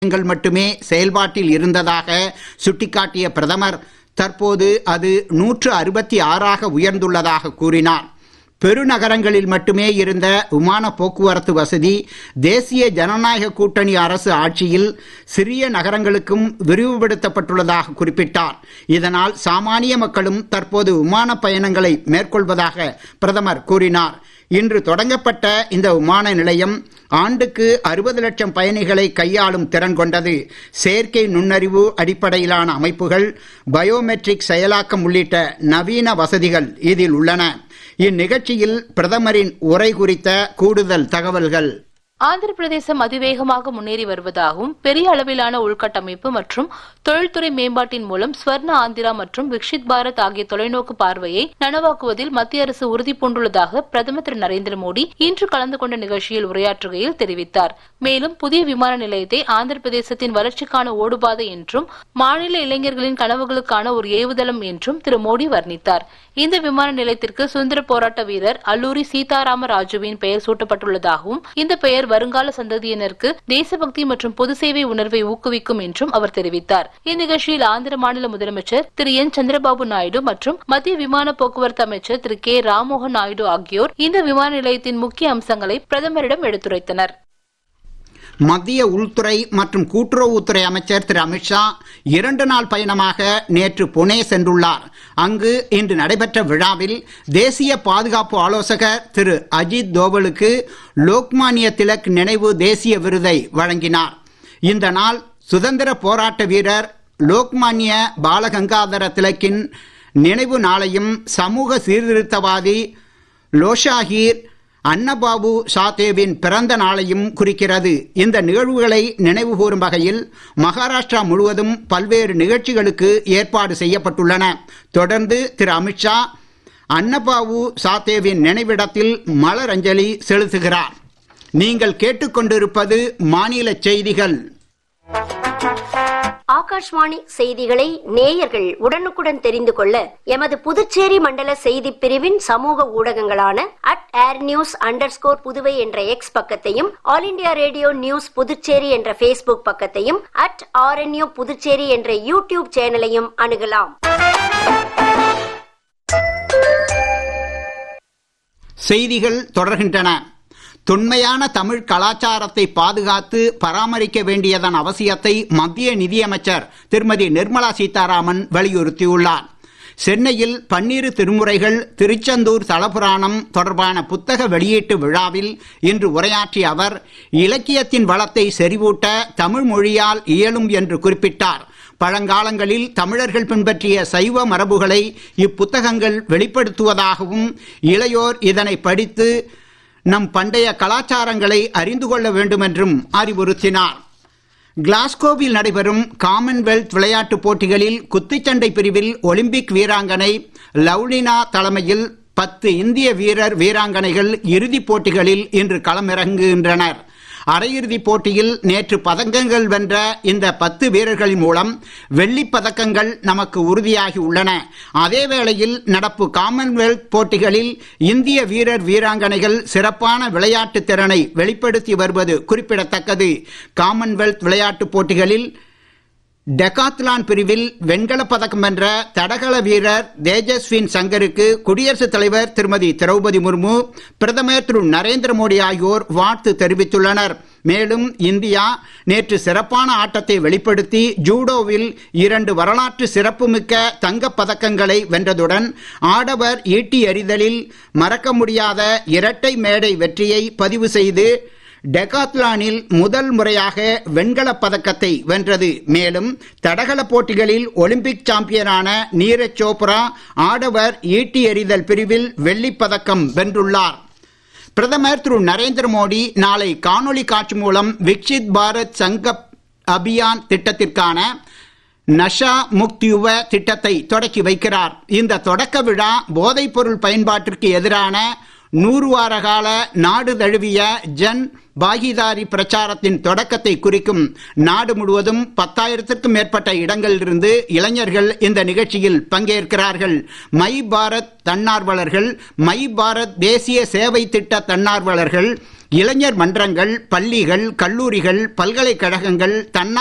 மட்டுமே செயல்பாட்டில் இருந்ததாக சுட்டிக்காட்டிய பிரதமர் தற்போது அது 166ஆக உயர்ந்துள்ளதாக கூறினார். பெருநகரங்களில் மட்டுமே இருந்த விமான போக்குவரத்து வசதி தேசிய ஜனநாயக கூட்டணி அரசு ஆட்சியில் சிறிய நகரங்களுக்கும் விரிவுபடுத்தப்பட்டுள்ளதாக குறிப்பிட்டார். இதனால் சாமானிய மக்களும் தற்போது விமான பயணங்களை மேற்கொள்வதாக பிரதமர் கூறினார். இன்று தொடங்கப்பட்ட இந்த விமான நிலையம் ஆண்டுக்கு 60 லட்சம் பயணிகளை கையாளும் திறன் கொண்டது. செயற்கை நுண்ணறிவு அடிப்படையிலான அமைப்புகள், பயோமெட்ரிக் செயலாக்கம் உள்ளிட்ட நவீன வசதிகள் இதில் உள்ளன. இந்நிகழ்ச்சியில் பிரதமரின் உரை குறித்த கூடுதல் தகவல்கள். ஆந்திர பிரதேசம் அதிவேகமாக முன்னேறி வருவதாகவும் பெரிய அளவிலான உள்கட்டமைப்பு மற்றும் தொழில்துறை மேம்பாட்டின் மூலம் ஸ்வர்ண ஆந்திரா மற்றும் விக்ஷித் பாரத் ஆகிய தொலைநோக்கு பார்வையை நனவாக்குவதில் மத்திய அரசு உறுதி பூண்டுள்ளதாக பிரதமர் திரு நரேந்திர மோடி இன்று கலந்து கொண்ட நிகழ்ச்சியில் உரையாற்றுகையில் தெரிவித்தார். மேலும் புதிய விமான நிலையத்தை ஆந்திர பிரதேசத்தின் வளர்ச்சிக்கான ஓடுபாதை என்றும் மாநில இளைஞர்களின் கனவுகளுக்கான ஒரு ஏவுதளம் என்றும் திரு மோடி வர்ணித்தார். இந்த விமான நிலையத்திற்கு சுதந்திர போராட்ட வீரர் அல்லூரி சீதாராம ராஜுவின் பெயர் சூட்டப்பட்டுள்ளதாகவும் இந்த பெயர் வருங்கால சந்ததியினருக்கு தேசபக்தி மற்றும் பொது சேவை உணர்வை ஊக்குவிக்கும் என்றும் அவர் தெரிவித்தார். இந்நிகழ்ச்சியில் ஆந்திர மாநில முதலமைச்சர் திரு என் சந்திரபாபு நாயுடு மற்றும் மத்திய விமான போக்குவரத்து அமைச்சர் திரு கே ராம்மோகன் நாயுடு ஆகியோர் இந்த விமான நிலையத்தின் முக்கிய அம்சங்களை பிரதமரிடம் எடுத்துரைத்தனர். மத்திய உள்துறை மற்றும் கூட்டுறவுத்துறை அமைச்சர் திரு அமித்ஷா 2 நாள் பயணமாக நேற்று புனே சென்றுள்ளார். அங்கு இன்று நடைபெற்ற விழாவில் தேசிய பாதுகாப்பு ஆலோசகர் திரு அஜித் தோவலுக்கு லோக்மானிய திலக் நினைவு தேசிய விருதை வழங்கினார். இந்த நாள் சுதந்திர போராட்ட வீரர் லோக்மானிய பாலகங்காதர திலக்கின் நினைவு நாளையும் சமூக சீர்திருத்தவாதி லோஷாஹீர் அன்னபாபு சாதேவின் பிறந்த நாளையும் குறிக்கிறது. இந்த நிகழ்வுகளை நினைவு கூறும் வகையில் மகாராஷ்டிரா முழுவதும் பல்வேறு நிகழ்ச்சிகளுக்கு ஏற்பாடு செய்யப்பட்டுள்ளன. தொடர்ந்து திரு அமித்ஷா அன்னபாபு சாதேவின் நினைவிடத்தில் மலரஞ்சலி செலுத்துகிறார். நீங்கள் கேட்டுக்கொண்டிருப்பது மாநில செய்திகள். ஆகாஷ்வாணி செய்திகளை நேயர்கள் உடனுக்குடன் தெரிந்து கொள்ள எமது புதுச்சேரி மண்டல செய்தி பிரிவின் சமூக ஊடகங்களான @airnews_புதுவை என்ற எக்ஸ் பக்கத்தையும், all India radio news Puducherry என்ற பேஸ்புக் பக்கத்தையும், @RNU புதுச்சேரி என்ற யூடியூப் சேனலையும் அணுகலாம். செய்திகள் தொடர்கின்றன. தொன்மையான தமிழ் கலாச்சாரத்தை பாதுகாத்து பராமரிக்க வேண்டியதன் அவசியத்தை மத்திய நிதியமைச்சர் திருமதி நிர்மலா சீதாராமன் வலியுறுத்தியுள்ளார். சென்னையில் 12 திருமுறைகள் திருச்செந்தூர் தலபுராணம் தொடர்பான புத்தக வெளியீட்டு விழாவில் இன்று உரையாற்றிய அவர், இலக்கியத்தின் வளத்தை செறிவூட்ட தமிழ் மொழியால் இயலும் என்று குறிப்பிட்டார். பழங்காலங்களில் தமிழர்கள் பின்பற்றிய சைவ மரபுகளை இப்புத்தகங்கள் வெளிப்படுத்துவதாகவும், இளையோர் இதனை படித்து நம் பண்டைய கலாச்சாரங்களை அறிந்து கொள்ள வேண்டும் என்றும் அறிவுறுத்தினார். கிளாஸ்கோவில் நடைபெறும் காமன்வெல்த் விளையாட்டுப் போட்டிகளில் குத்துச்சண்டை பிரிவில் ஒலிம்பிக் வீராங்கனை லவ்லினா தலைமையில் 10 இந்திய வீரர் வீராங்கனைகள் இறுதிப் போட்டிகளில் இன்று களமிறங்குகின்றனர். அரையிறுதிப் போட்டியில் நேற்று பதக்கங்கள் வென்ற இந்த 10 வீரர்களின் மூலம் வெள்ளிப் பதக்கங்கள் நமக்கு உறுதியாகி உள்ளன. அதேவேளையில் நடப்பு காமன்வெல்த் போட்டிகளில் இந்திய வீரர் வீராங்கனைகள் சிறப்பான விளையாட்டு திறனை வெளிப்படுத்தி வருவது குறிப்பிடத்தக்கது. காமன்வெல்த் விளையாட்டுப் போட்டிகளில் டெகாத்லான் பிரிவில் வெண்கலப் பதக்கம் வென்ற தடகள வீரர் தேஜஸ்வின் சங்கருக்கு குடியரசுத் தலைவர் திருமதி திரௌபதி முர்மு, பிரதமர் திரு நரேந்திர மோடி ஆகியோர் வாழ்த்து தெரிவித்துள்ளனர். மேலும் இந்தியா நேற்று சிறப்பான ஆட்டத்தை வெளிப்படுத்தி ஜூடோவில் 2 வரலாற்று சிறப்புமிக்க தங்கப் பதக்கங்களை வென்றதுடன் ஆடவர் ஈட்டி எறிதலில் மறக்க முடியாத இரட்டை மேடை வெற்றியை பதிவு செய்து டெகாத்லானில் முதல் முறையாக வெண்கலப் பதக்கத்தை வென்றது. மேலும் தடகள போட்டிகளில் ஒலிம்பிக் சாம்பியனான நீரஜ் சோப்ரா ஆடவர் ஈட்டி எறிதல் பிரிவில் வெள்ளிப் பதக்கம் வென்றுள்ளார். பிரதமர் திரு நரேந்திர மோடி நாளை காணொளி காட்சி மூலம் விக்ஷித் பாரத் சங்கப் அபியான் திட்டத்திற்கான நஷா முக்த் யுவ திட்டத்தை தொடக்கி வைக்கிறார். இந்த தொடக்க விழா போதைப் பொருள் பயன்பாட்டிற்கு எதிரான 100 வார கால நாடு தழுவிய ஜன் பாகிதாரி பிரச்சாரத்தின் தொடக்கத்தை குறிக்கும் நாடு முழுவதும் 10,000க்கும் மேற்பட்ட இடங்களிலிருந்து இளைஞர்கள் இந்த நிகழ்ச்சியில் பங்கேற்கிறார்கள். மை பாரத் தன்னார்வலர்கள், மை பாரத் தேசிய சேவை திட்ட தன்னார்வலர்கள், இளைஞர் மன்றங்கள், பள்ளிகள், கல்லூரிகள், பல்கலைக்கழகங்கள்,